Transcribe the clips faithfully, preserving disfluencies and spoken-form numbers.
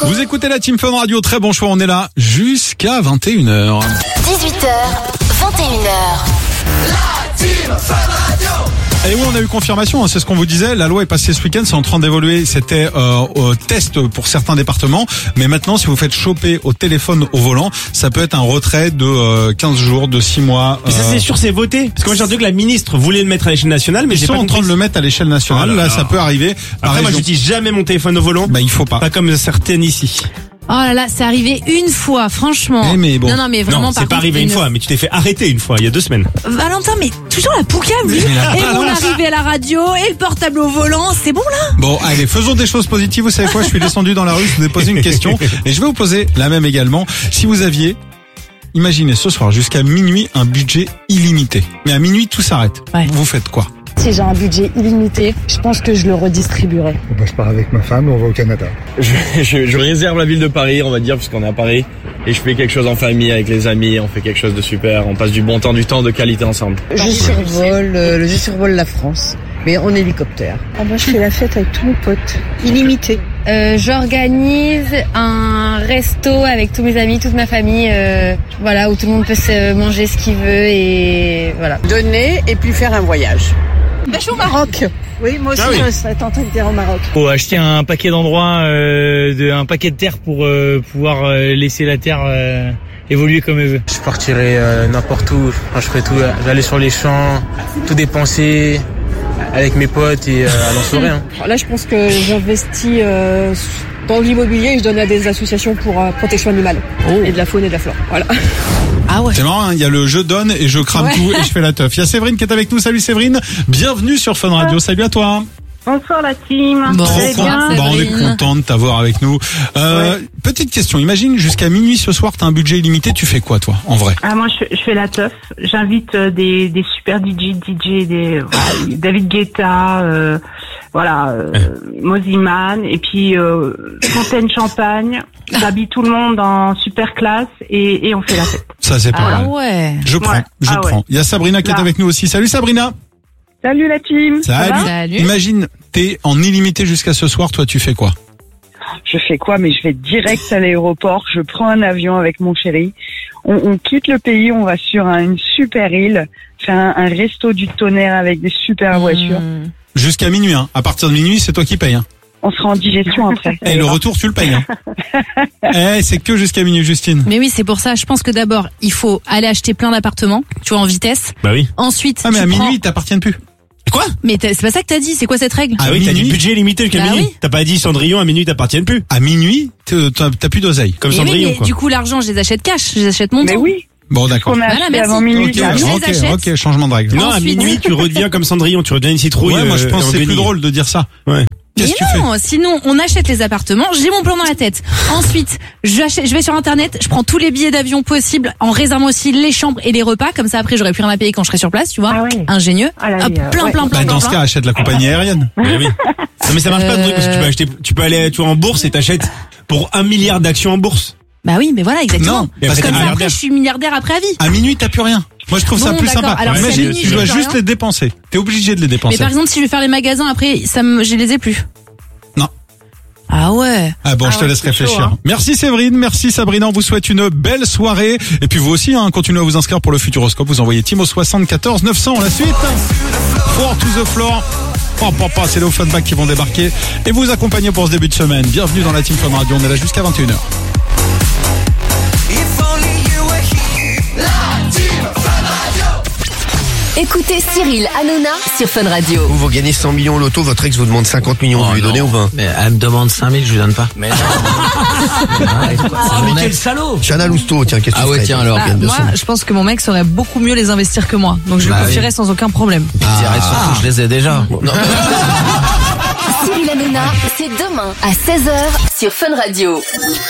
Vous écoutez la Team Fun Radio, très bon choix, on est là jusqu'à vingt et une heures. dix-huit heures, vingt et une heures. La Team Fun Radio. Et oui, on a eu confirmation, hein, c'est ce qu'on vous disait, la loi est passée ce week-end, c'est en train d'évoluer, c'était euh, au test pour certains départements, mais maintenant si vous faites choper au téléphone au volant, ça peut être un retrait de euh, quinze jours, de six mois. Mais ça c'est sûr, c'est voté. Parce que moi j'ai entendu que la ministre voulait le mettre à l'échelle nationale, mais Ils j'ai sont pas en train compris. de le mettre à l'échelle nationale, Oh là là, là. ça peut arriver. par Après moi région. j'utilise jamais mon téléphone au volant. Bah il faut pas. Pas comme certaines ici. Oh là là, c'est arrivé une fois, franchement. Eh, mais bon. Non, non, mais vraiment, Non, par c'est pas contre, arrivé une fois, mais tu t'es fait arrêter une fois, il y a deux semaines. Valentin, mais toujours la poucave, lui. Mais la Et mon balance. arrivée à la radio, et le portable au volant, c'est bon là? Bon, allez, faisons des choses positives. Vous savez quoi, je suis descendu dans la rue, je vous ai posé une question et je vais vous poser la même également. Si vous aviez, imaginez ce soir jusqu'à minuit un budget illimité, mais à minuit tout s'arrête, Ouais. vous faites quoi? Si j'ai un budget illimité, je pense que je le redistribuerai. Bah, je pars avec ma femme, on va au Canada. Je, je, je réserve la ville de Paris, on va dire, puisqu'on est à Paris. Et je fais quelque chose en famille avec les amis, on fait quelque chose de super, on passe du bon temps, du temps de qualité ensemble. Je survole, euh, je survole la France, mais en hélicoptère. Ah, moi, je fais la fête avec tous mes potes. Illimité. Euh, j'organise un resto avec tous mes amis, toute ma famille, euh, voilà, où tout le monde peut se manger ce qu'il veut et voilà. Donner et puis faire un voyage. Bah, je suis au Maroc. Oui, moi aussi, Ah oui. je serais tentée de dire au Maroc. Faut acheter un paquet d'endroits, euh, de, un paquet de terre pour euh, pouvoir euh, laisser la terre euh, évoluer comme elle veut. Je partirais euh, n'importe où, enfin, je ferais tout, euh, j'allais sur les champs, tout dépenser avec mes potes et euh, à l'en soirée. Hein. Là, je pense que j'investis euh, dans l'immobilier et je donne à des associations pour euh, protection animale. Et de la faune et de la flore. Voilà. Ah ouais. C'est marrant, hein, il y a le je donne et je crame Ouais. tout et je fais la teuf. Il y a Séverine qui est avec nous, salut Séverine, bienvenue sur Fun Radio, salut à toi. Bonsoir, la team. Bon, Trop c'est content. bien, Bon, on est Séverine. content de t'avoir avec nous. Euh, Petite question, imagine jusqu'à minuit ce soir, t'as un budget illimité, tu fais quoi toi, en vrai? Ah, moi, je, je fais la teuf. J'invite euh, des, des super D J, D J, des, voilà, David Guetta, euh, voilà, euh, Moziman, et puis euh, Fontaine Champagne. J'habille tout le monde en super classe et, et on fait la fête. Ça c'est pas Ah mal. ouais. Je prends, Ouais. je Ah ouais. prends. Il y a Sabrina qui est Là. avec nous aussi. Salut Sabrina. Salut la team. Ça Salut. va Salut. Imagine, t'es en illimité jusqu'à ce soir, toi tu fais quoi? Je fais quoi? Mais je vais direct à l'aéroport. Je prends un avion avec mon chéri. On, on quitte le pays. On va sur un- une super île, faire un, un resto du tonnerre avec des super voitures. Mmh. Jusqu'à minuit, hein. À partir de minuit, c'est toi qui payes, hein. On sera en digestion après. Et le retour, tu le payes, hein. Eh, c'est que jusqu'à minuit, Justine. Mais oui, c'est pour ça. Je pense que d'abord, il faut aller acheter plein d'appartements, tu vois, en vitesse. Bah oui. Ensuite, Ah, mais tu à prends- minuit, ils t'appartiennent plus. Quoi? Mais t'as- c'est pas ça que t'as dit. C'est quoi cette règle? À Ah oui, t'as minuit, du budget limité jusqu'à Bah minuit. oui. T'as pas dit Cendrillon à minuit t'appartiennent plus. à minuit, t'es- t'as t'as plus d'oseille. Comme Eh oui, Cendrillon mais quoi. du coup, l'argent, je les achète cash. Je les achète mon Mais temps. oui. Bon, d'accord. On a Voilà, acheté merci. avant minuit. Ok, je les ok, achète. ok, changement de règle. Non, à Ensuite- minuit tu redeviens comme Cendrillon, tu redeviens une citrouille. Ouais, moi je euh, pense en que c'est plus guenille. drôle de dire ça. Ouais. Qu'est-ce Mais que tu fais? non, sinon on achète les appartements, j'ai mon plan dans la tête. Ensuite, j'achète, je vais sur internet, je prends tous les billets d'avion possibles en réservant aussi les chambres et les repas, comme ça après j'aurai plus rien à payer quand je serai sur place, tu vois. Ah ouais. Ingénieux. Ah là, Hop, oui, euh, plein, ouais. plein, plein, Bah, plein, dans ce plein. cas, achète la compagnie aérienne. Mais oui. Non mais ça marche pas le truc parce que tu peux acheter, tu peux aller tu vois, en bourse et t'achètes pour un milliard d'actions en bourse. Bah oui, mais voilà, exactement. Non, Et parce après, qu'à Comme ça milliardaire. après je suis milliardaire après à vie. à minuit, t'as plus rien. Moi, je trouve ça Bon, plus d'accord. sympa. Alors, si à Imagine, minuit, tu j'ai dois plus juste rien. les dépenser. T'es obligé de les dépenser. Mais par exemple, si je vais faire les magasins après, ça me, je les ai plus. Non. Ah ouais. Ah bon, Ah je te ouais, laisse c'est réfléchir. chaud, hein. Merci Séverine, merci Sabrina, on vous souhaite une belle soirée. Et puis vous aussi, hein, continuez à vous inscrire pour le Futuroscope. Vous envoyez Team au soixante-quatorze neuf cents. La suite, Four to the Floor. Oh, papa, c'est les Offenbach qui vont débarquer et vous accompagner pour ce début de semaine. Bienvenue dans la Team Fun Radio, on est là jusqu'à vingt et une heures. If only you were here. La Team Fun Radio. Écoutez Cyril Hanouna sur Fun Radio. Vous, vous gagnez cent millions au loto, votre ex vous demande cinquante millions, vous lui donnez ou vingt? Mais elle me demande cinq mille, je lui donne pas. Mais non. Ah, mais quel salaud! Chana Lousteau, tiens, qu'est-ce que Ah tu ouais, ferais, tiens, toi? alors. Bah, moi, je pense que mon mec saurait beaucoup mieux les investir que moi. Donc je lui Bah oui. confierais sans aucun problème. Ah, surtout, je les ai déjà. Non. Cyril Hanouna, c'est demain à seize heures sur Fun Radio.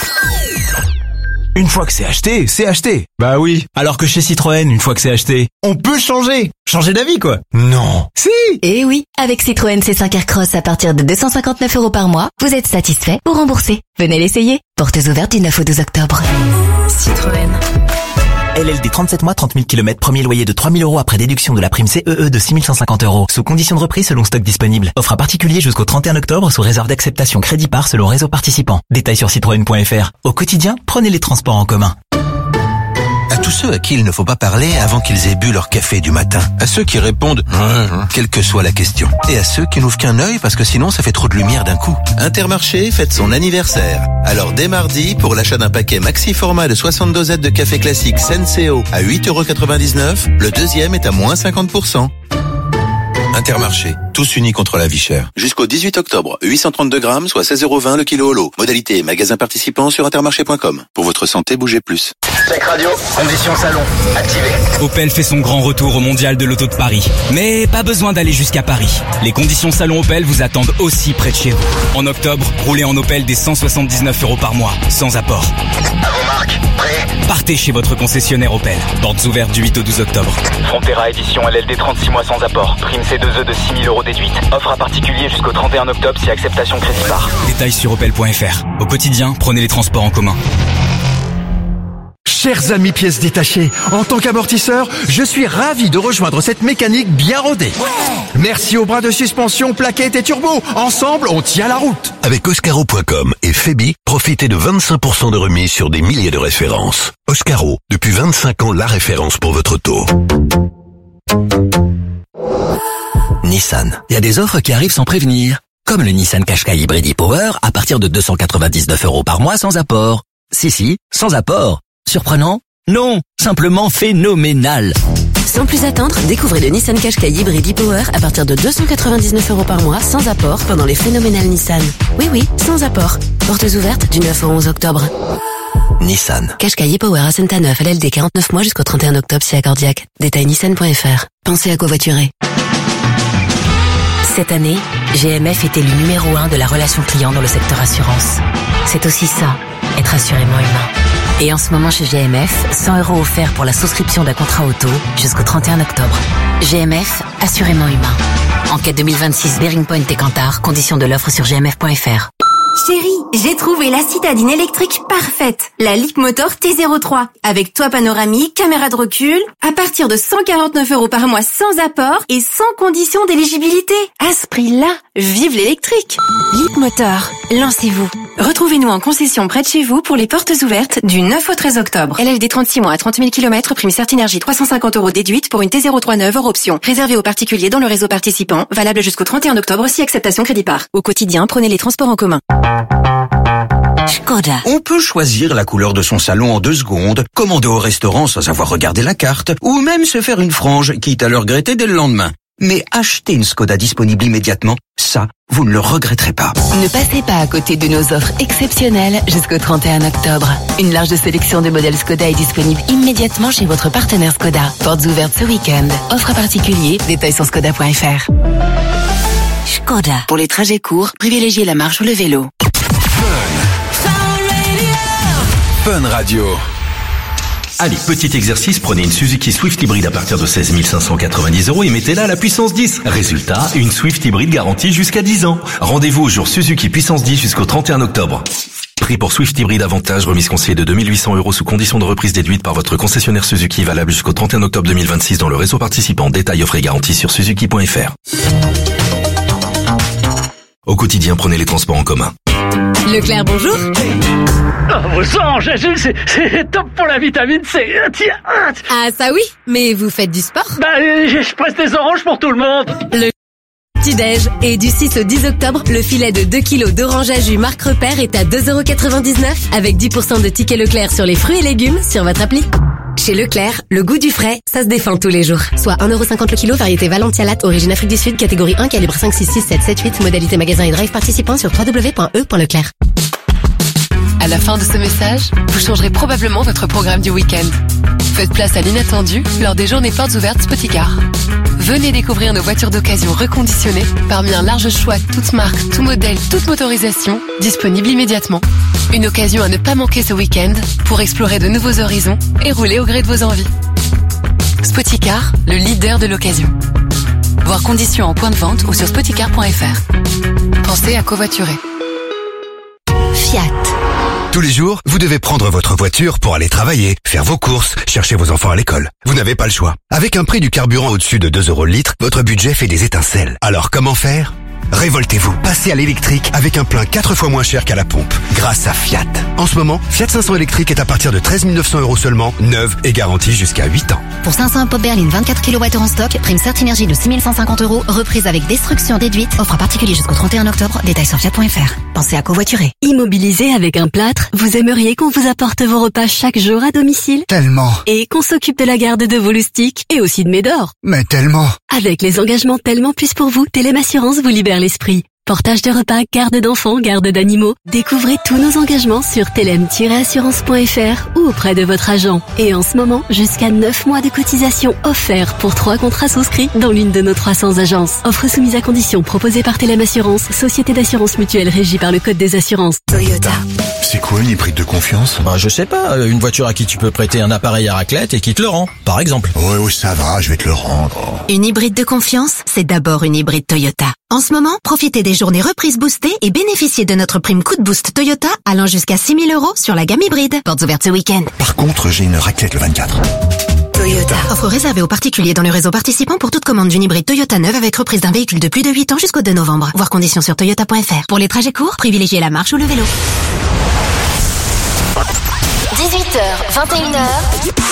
Une fois que c'est acheté, c'est acheté. Bah oui. Alors que chez Citroën, une fois que c'est acheté, on peut changer. Changer d'avis, quoi. Non. Si. Et oui, avec Citroën C cinq Aircross à partir de deux cent cinquante-neuf euros par mois, vous êtes satisfait ou remboursé. Venez l'essayer. Portes ouvertes du neuf au douze octobre. Citroën. L L D trente-sept mois, trente mille kilomètres, premier loyer de trois mille euros après déduction de la prime C E E de six mille cent cinquante euros. Sous condition de reprise selon stock disponible. Offre à particulier jusqu'au trente et un octobre sous réserve d'acceptation crédit par selon réseau participant. Détails sur citroën point f r. Au quotidien, prenez les transports en commun. À tous ceux à qui il ne faut pas parler avant qu'ils aient bu leur café du matin. À ceux qui répondent « quelle que soit la question ». Et à ceux qui n'ouvrent qu'un œil parce que sinon ça fait trop de lumière d'un coup. Intermarché fête son anniversaire. Alors dès mardi, pour l'achat d'un paquet maxi format de soixante dosettes de café classique Senseo à huit euros quatre-vingt-dix-neuf, le deuxième est à moins cinquante pour cent. Intermarché, tous unis contre la vie chère. Jusqu'au dix-huit octobre, huit cent trente-deux grammes, soit seize euros vingt le kilo holo. Modalité et magasin participant sur intermarché point com. Pour votre santé, bougez plus. Tech Radio, conditions salon, activé. Opel fait son grand retour au Mondial de l'Auto de Paris. Mais pas besoin d'aller jusqu'à Paris. Les conditions salon Opel vous attendent aussi près de chez vous. En octobre, roulez en Opel des cent soixante-dix-neuf euros par mois, sans apport. À vos marques, prêt? Partez chez votre concessionnaire Opel. Portes ouvertes du huit au douze octobre. Frontera édition L L D trente-six mois sans apport. Prime C deux E de six mille euros déduite. Offre à particulier jusqu'au trente et un octobre si acceptation crédit par. Détails sur opel point f r. Au quotidien, prenez les transports en commun. Chers amis pièces détachées, en tant qu'amortisseur, je suis ravi de rejoindre cette mécanique bien rodée. Merci aux bras de suspension, plaquettes et turbo. Ensemble, on tient la route. Avec Oscaro point com et Febi, profitez de vingt-cinq pour cent de remise sur des milliers de références. Oscaro, depuis vingt-cinq ans, la référence pour votre auto. Nissan. Il y a des offres qui arrivent sans prévenir. Comme le Nissan Qashqai Hybrid e-Power à partir de deux cent quatre-vingt-dix-neuf euros par mois sans apport. Si, si, sans apport. Surprenant? Non, simplement phénoménal. Sans plus attendre, découvrez le Nissan Qashqai Hybrid e-Power à partir de deux cent quatre-vingt-dix-neuf euros par mois sans apport pendant les phénoménales Nissan. Oui, oui, sans apport. Portes ouvertes du neuf au onze octobre. Nissan. Qashqai e-Power à Santa-Neuf, L L D quarante-neuf mois jusqu'au trente et un octobre si accordiaque. Détail nissan point f r. Pensez à covoiturer. Cette année, G M F est élu numéro un de la relation client dans le secteur assurance. C'est aussi ça, être assurément humain. Et en ce moment chez G M F, cent euros offerts pour la souscription d'un contrat auto jusqu'au trente et un octobre. G M F, assurément humain. Enquête deux mille vingt-six Bearing Point et Kantar, conditions de l'offre sur g m f point f r. Chérie, j'ai trouvé la citadine électrique parfaite. La Leapmotor T zéro trois. Avec toit panoramique, caméra de recul. À partir de cent quarante-neuf euros par mois sans apport et sans condition d'éligibilité. À ce prix-là, vive l'électrique. Leapmotor, lancez-vous. Retrouvez-nous en concession près de chez vous pour les portes ouvertes du neuf au treize octobre. L L D trente-six mois à trente mille kilomètres, prime Certinergie trois cent cinquante euros déduite pour une T zéro trois neuve hors option. Réservé aux particuliers dans le réseau participant, valable jusqu'au trente et un octobre si acceptation crédit par. Au quotidien, prenez les transports en commun. Skoda. On peut choisir la couleur de son salon en deux secondes, commander au restaurant sans avoir regardé la carte, ou même se faire une frange, quitte à le regretter dès le lendemain. Mais acheter une Skoda disponible immédiatement, ça, vous ne le regretterez pas. Ne passez pas à côté de nos offres exceptionnelles jusqu'au trente et un octobre. Une large sélection de modèles Skoda est disponible immédiatement chez votre partenaire Skoda. Portes ouvertes ce week-end. Offre à particulier, détails sur skoda point f r. Skoda. Pour les trajets courts, privilégiez la marche ou le vélo. Fun Radio. Allez, petit exercice, prenez une Suzuki Swift hybride à partir de seize mille cinq cent quatre-vingt-dix euros et mettez-la à la puissance dix. Résultat, une Swift hybride garantie jusqu'à dix ans. Rendez-vous au jour Suzuki puissance dix jusqu'au trente et un octobre. Prix pour Swift hybride avantage, remise conseillée de deux mille huit cents euros sous condition de reprise déduite par votre concessionnaire Suzuki, valable jusqu'au trente et un octobre deux mille vingt-six dans le réseau participant. Détails offre et garantie sur suzuki point f r. Au quotidien, prenez les transports en commun. Leclerc, bonjour. Oh, vos anges, c'est, c'est top pour la vitamine C. Tiens. Ah, ça oui, mais vous faites du sport? Bah, je presse des oranges pour tout le monde. Le petit-déj. Et du six au dix octobre, le filet de deux kilos d'orange à jus marque Repère est à deux euros quatre-vingt-dix-neuf avec dix pour cent de tickets Leclerc sur les fruits et légumes sur votre appli. Chez Leclerc, le goût du frais, ça se défend tous les jours. Soit un euro cinquante le kilo, variété Valentia Latte, origine Afrique du Sud, catégorie un, calibre cinq, six, six, sept, sept, huit, modalité magasin et drive participant sur w w w point e point leclerc. À la fin de ce message, vous changerez probablement votre programme du week-end. Faites place à l'inattendu lors des journées portes ouvertes Spoticar. Venez découvrir nos voitures d'occasion reconditionnées parmi un large choix toutes marques, tout modèle, toute motorisation, disponible immédiatement. Une occasion à ne pas manquer ce week-end pour explorer de nouveaux horizons et rouler au gré de vos envies. Spoticar, le leader de l'occasion. Voir conditions en point de vente ou sur spoticar point f r. Pensez à covoiturer. Fiat. Tous les jours, vous devez prendre votre voiture pour aller travailler, faire vos courses, chercher vos enfants à l'école. Vous n'avez pas le choix. Avec un prix du carburant au-dessus de deux euros le litre, votre budget fait des étincelles. Alors comment faire ? Révoltez-vous, passez à l'électrique avec un plein quatre fois moins cher qu'à la pompe, grâce à Fiat. En ce moment, Fiat cinq cents électrique est à partir de treize mille neuf cents euros seulement, neuve et garantie jusqu'à huit ans. Pour cinq cents Pop Berlin vingt-quatre kilowattheures en stock, prime Certinergie de six mille cent cinquante euros, reprise avec destruction déduite, offre à particulier jusqu'au trente et un octobre, détails sur fiat point f r. Pensez à covoiturer. Immobilisé avec un plâtre, vous aimeriez qu'on vous apporte vos repas chaque jour à domicile ? Tellement. Et qu'on s'occupe de la garde de vos loustiques et aussi de Médor ? Mais tellement. Avec les engagements Tellement Plus pour vous, Telem Assurance vous libère l'esprit. Portage de repas, garde d'enfants, garde d'animaux. Découvrez tous nos engagements sur telem tiret assurance point f r ou auprès de votre agent. Et en ce moment, jusqu'à neuf mois de cotisation offerts pour trois contrats souscrits dans l'une de nos trois cents agences. Offre soumise à conditions proposée par Telem Assurance, société d'assurance mutuelle régie par le Code des assurances. Toyota. C'est quoi une hybride de confiance ? Bah, je sais pas, une voiture à qui tu peux prêter un appareil à raclette et qui te le rend, par exemple. Ouais, ouais, ça va, je vais te le rendre. Une hybride de confiance, c'est d'abord une hybride Toyota. En ce moment, profitez des journées reprises boostées et bénéficiez de notre prime coup de boost Toyota allant jusqu'à six mille euros sur la gamme hybride. Portes ouvertes ce week-end. Par contre, j'ai une raclette le vingt-quatre. Toyota. Offre réservée aux particuliers dans le réseau participant pour toute commande d'une hybride Toyota neuve avec reprise d'un véhicule de plus de huit ans jusqu'au deux novembre. Voir conditions sur toyota point f r. Pour les trajets courts, privilégiez la marche ou le vélo. dix-huit heures, vingt et une heures.